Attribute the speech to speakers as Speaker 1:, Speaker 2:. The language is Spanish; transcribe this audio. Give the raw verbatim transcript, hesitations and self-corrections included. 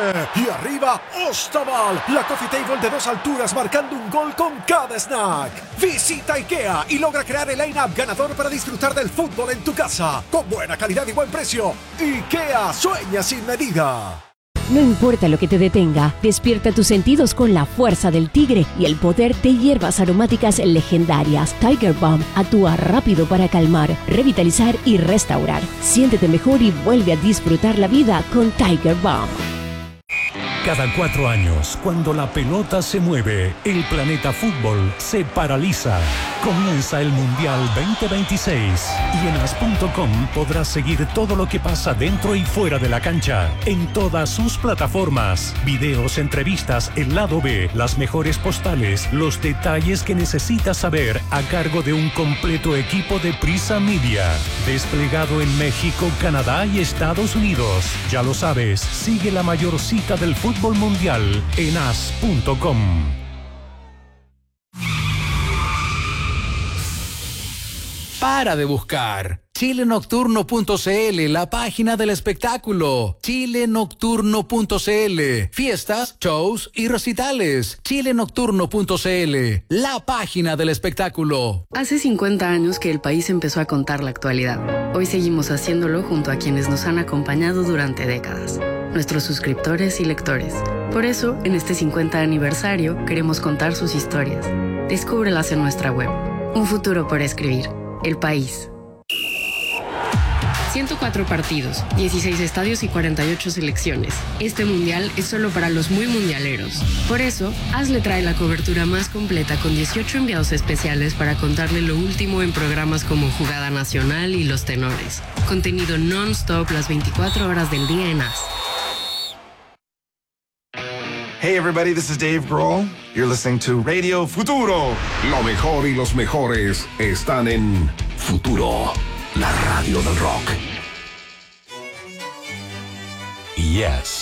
Speaker 1: Y arriba, Ostabal, la coffee table de dos alturas marcando un gol con cada snack. Visita IKEA y logra crear el line-up ganador para disfrutar del fútbol en tu casa. Con buena calidad y buen precio. IKEA, sueña sin medida.
Speaker 2: No importa lo que te detenga, despierta tus sentidos con la fuerza del tigre y el poder de hierbas aromáticas legendarias. Tiger Balm actúa rápido para calmar, revitalizar y restaurar. Siéntete mejor y vuelve a disfrutar la vida con Tiger Balm.
Speaker 3: Cada cuatro años, cuando la pelota se mueve, el planeta fútbol se paraliza. Comienza el Mundial veinte veintiséis y en as punto com podrás seguir todo lo que pasa dentro y fuera de la cancha, en todas sus plataformas. Videos, entrevistas, el lado B, las mejores postales, los detalles que necesitas saber a cargo de un completo equipo de Prisa Media. Desplegado en México, Canadá y Estados Unidos. Ya lo sabes, sigue la mayor cita del fútbol Fútbol Mundial en as punto com.
Speaker 4: Para de buscar. chile nocturno punto c l, la página del espectáculo. chile nocturno punto c l. Fiestas, shows y recitales. chile nocturno punto c l, la página del espectáculo.
Speaker 5: Hace cincuenta años que el país empezó a contar la actualidad. Hoy seguimos haciéndolo junto a quienes nos han acompañado durante décadas. Nuestros suscriptores y lectores. Por eso, en este cincuenta aniversario, queremos contar sus historias. Descúbrelas en nuestra web. Un futuro por escribir. El País. ciento cuatro partidos, dieciséis estadios y cuarenta y ocho selecciones. Este mundial es solo para los muy mundialeros. Por eso, AS le trae la cobertura más completa con dieciocho enviados especiales para contarle lo último en programas como Jugada Nacional y Los Tenores. Contenido non-stop las veinticuatro horas del día en AS.
Speaker 6: Hey everybody, this is Dave Grohl. You're listening to Radio Futuro.
Speaker 7: Lo mejor y los mejores están en Futuro, la radio del rock.
Speaker 3: Yes.